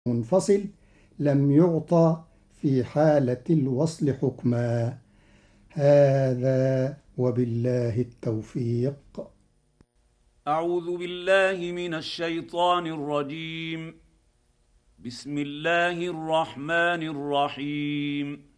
منفصل لم يعطى في حالة الوصل حكما. هذا وبالله التوفيق. أعوذ بالله من الشيطان الرجيم. بسم الله الرحمن الرحيم.